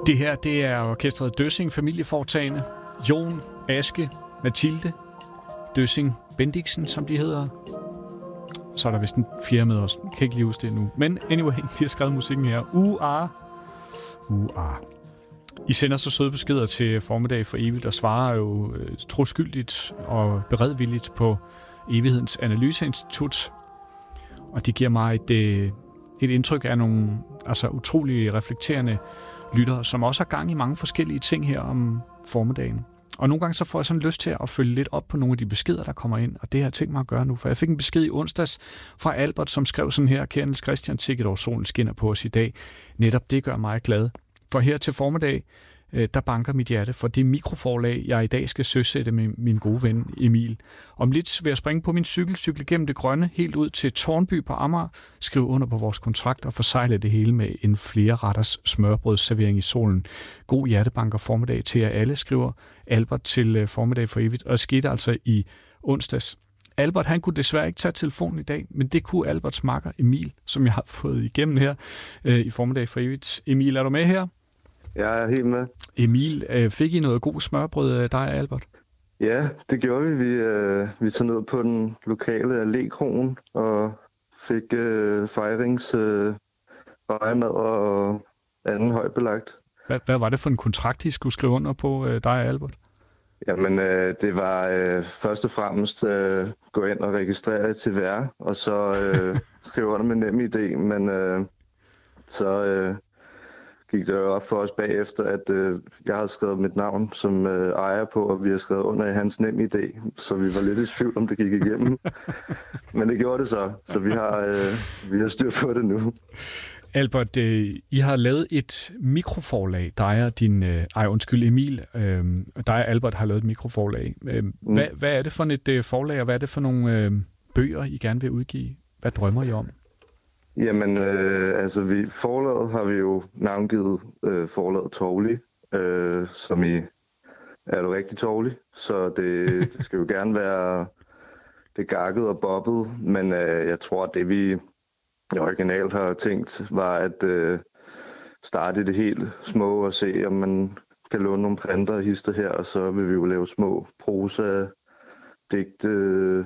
Det her, det er orkestret Døssing familieforetagende. Jon, Aske, Mathilde, Døssing Bendiksen, som de hedder. Så er der vist en fjerde med os. Jeg kan ikke lige huske det nu. Men anyway, de har skrevet musikken her. I sender så søde beskeder til Formiddag for Evigt, og svarer jo troskyldigt og beredvilligt på Evighedens Analyseinstitut. Og det giver mig et indtryk af nogle utrolig reflekterende lyttere, som også har gang i mange forskellige ting her om formiddagen. Og nogle gange så får jeg sådan lyst til at følge lidt op på nogle af de beskeder, der kommer ind, og det har jeg tænkt mig at gøre nu. For jeg fik en besked i onsdags fra Albert, som skrev sådan her: Kære Niels Christian, sikkert over solen skinner på os i dag. Netop det gør mig glad. For her til formiddag, der banker mit hjerte for det mikroforlag, jeg i dag skal søsætte med min gode ven Emil. Om lidt vil jeg springe på min cykle gennem det grønne, helt ud til Tårnby på Amager, skrive under på vores kontrakt og forsejle det hele med en flere retters smørbrødsservering i solen. God hjertebanker formiddag til jer alle, skriver Albert til Formiddag for Evigt, og skete altså i onsdags. Albert, han kunne desværre ikke tage telefonen i dag, men det kunne Alberts makker Emil, som jeg har fået igennem her i Formiddag for Evigt. Emil, er du med her? Jeg er helt med. Emil, fik I noget god smørbrød af dig og Albert? Ja, det gjorde vi. Vi tog ned på den lokale allégkroen og fik fejringsmad og anden højbelagt. Hvad var det for en kontrakt, I skulle skrive under på, dig og Albert? Jamen, det var først og fremmest gå ind og registrere jer til VR, og så skrive under med NemID, men så gik det jo op for os bagefter, at jeg havde skrevet mit navn som ejer på, og vi har skrevet under i hans NemID, så vi var lidt i tvivl, om det gik igennem. Men det gjorde det så vi har styr på det nu. Albert, I har lavet et mikroforlag, dig og din... Emil, dig og Albert har lavet et mikroforlag. Hvad er det for et forlag, og hvad er det for nogle bøger, I gerne vil udgive? Hvad drømmer I om? Jamen, forlaget har vi jo navngivet forlaget Tovli, som i er du rigtig Tovli, så det skal jo gerne være det gakket og bobbet, men jeg tror, at det vi originalt har tænkt, var at starte det helt små og se, om man kan låne nogle printer og hister her, og så vil vi jo lave små prosa, digte,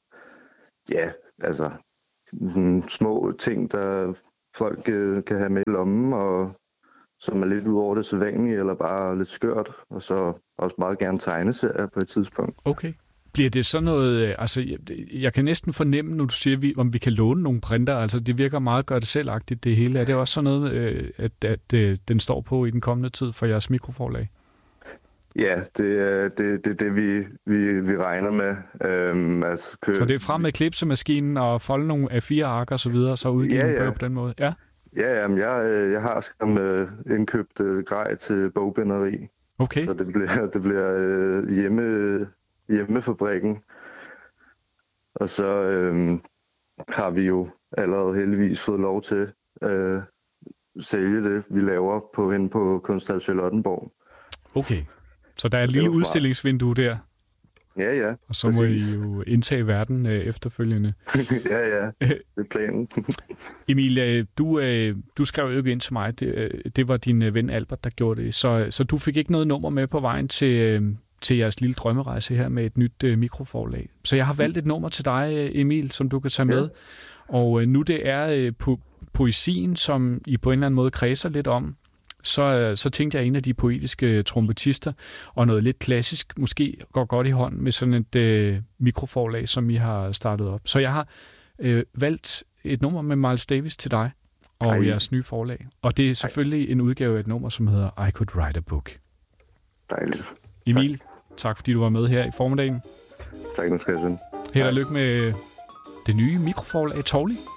små ting, der folk kan have med i lommen, og som er lidt ud over det sædvanlige, eller bare lidt skørt, og så også meget gerne tegneserier på et tidspunkt. Okay. Bliver det sådan noget, jeg kan næsten fornemme, når du siger, om vi kan låne nogle printer, altså det virker meget gør det selvagtigt det hele. Er det også sådan noget, at den står på i den kommende tid for jeres mikroforlag? Ja, det er det, vi regner med. Så det er frem med klipsemaskinen og folde nogle A4-ark og så videre, så udgive en bøger på den måde? Ja, jamen, jeg har skrevet indkøbt grej til bogbinderi. Okay. Så det bliver hjemmefabrikken. Og så har vi jo allerede heldigvis fået lov til at sælge det, vi laver hen på Kunsthal Charlottenborg. Okay, så der er et lille udstillingsvindue der. Ja. Og så må I jo indtage verden efterfølgende. Ja, det er planen. Emil, du skrev jo ikke ind til mig. Det var din ven Albert, der gjorde det. Så du fik ikke noget nummer med på vejen til jeres lille drømmerejse her med et nyt mikroforlag. Så jeg har valgt et nummer til dig, Emil, som du kan tage med. Og nu det er poesien, som I på en eller anden måde kredser lidt om, så tænkte jeg, en af de poetiske trompetister, og noget lidt klassisk, måske går godt i hånd med sådan et mikroforlag, som I har startet op. Så jeg har valgt et nummer med Miles Davis til dig og jeres nye forlag. Og det er selvfølgelig en udgave af et nummer, som hedder I Could Write a Book. Dejligt. Emil, tak fordi du var med her i formiddagen. Tak, nu skal jeg sige. Held og lykke med det nye mikroforlag Tovli.